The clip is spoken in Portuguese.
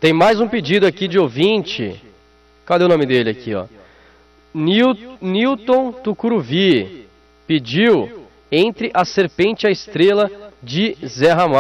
Tem mais um pedido aqui de ouvinte. Cadê o nome dele aqui, ó? Newton Tucuruvi pediu Entre a Serpente e a Estrela de Zé Ramalho.